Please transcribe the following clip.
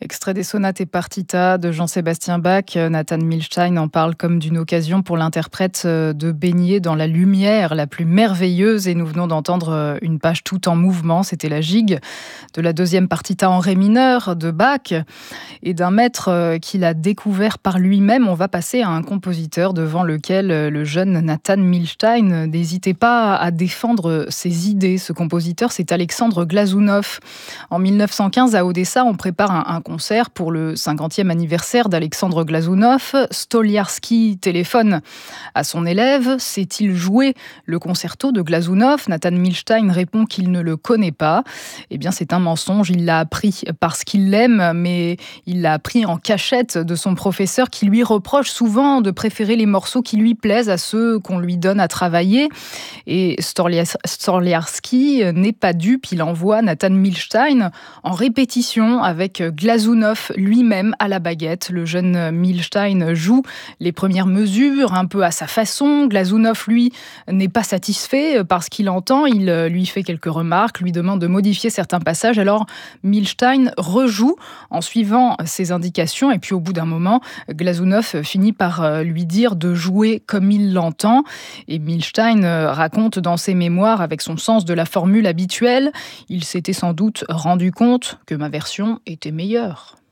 Extrait des sonates et partitas de Jean-Sébastien Bach, Nathan Milstein en parle comme d'une occasion pour l'interprète de baigner dans la lumière la plus merveilleuse, et nous venons d'entendre une page tout en mouvement, c'était la gigue de la deuxième partita en ré mineur de Bach, et d'un maître qu'il a découvert par lui-même. On va passer à un compositeur devant lequel le jeune Nathan Milstein n'hésitait pas à défendre ses idées. Ce compositeur, c'est Alexandre Glazunov. En 1915, à Odessa, on prépare un concert pour le 50e anniversaire d'Alexandre Glazunov. Stoliarski téléphone à son élève. Sait-il jouer le concerto de Glazunov ? Nathan Milstein répond qu'il ne le connaît pas. Eh bien, c'est un mensonge. Il l'a appris parce qu'il l'aime, mais il l'a appris en cachette de son professeur qui lui reproche souvent de préférer les morceaux qui lui plaisent à ceux qu'on lui donne à travailler. Et Stoliarski n'est pas dupe. Il envoie Nathan Milstein en répétition avec Glazunov lui-même à la baguette. Le jeune Milstein joue les premières mesures un peu à sa façon. Glazunov, lui, n'est pas satisfait par ce qu'il entend. Il lui fait quelques remarques, lui demande de modifier certains passages. Alors Milstein rejoue en suivant ses indications, et puis au bout d'un moment, Glazunov finit par lui dire de jouer comme il l'entend. Et Milstein raconte dans ses mémoires, avec son sens de la formule habituelle, il s'était sans doute rendu compte que ma version était meilleure.